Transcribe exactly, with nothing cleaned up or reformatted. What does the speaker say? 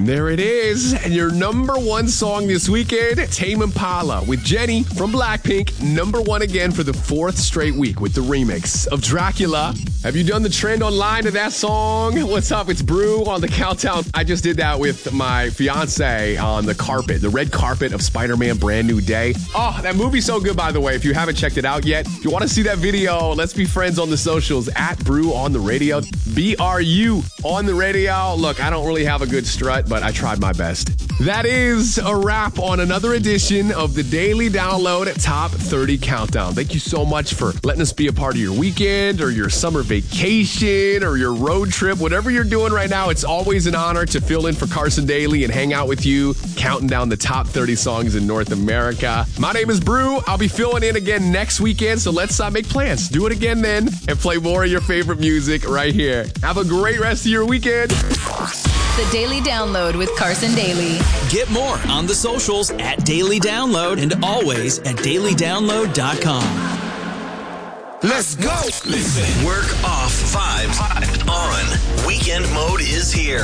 And there it is. And your number one song this weekend, Tame Impala with Jennie from Blackpink. Number one again for the fourth straight week with the remix of Dracula. Have you done the trend online to that song? What's up? It's Brew on the countdown. I just did that with my fiance on the carpet, the red carpet of Spider-Man Brand New Day. Oh, that movie's so good, by the way. If you haven't checked it out yet, if you want to see that video, let's be friends on the socials at Brew on the radio. B R U on the radio. Look, I don't really have a good strut, but I tried my best. That is a wrap on another edition of the Daily Download Top thirty Countdown. Thank you so much for letting us be a part of your weekend or your summer vacation or your road trip. Whatever you're doing right now, it's always an honor to fill in for Carson Daly and hang out with you, counting down the top thirty songs in North America. My name is Brew. I'll be filling in again next weekend, so let's uh, make plans. Do it again then and play more of your favorite music right here. Have a great rest of your weekend. The Daily Download with Carson Daly. Get more on the socials at Daily Download and always at daily download dot com. Let's go. Listen. Work off vibes on. Weekend mode is here.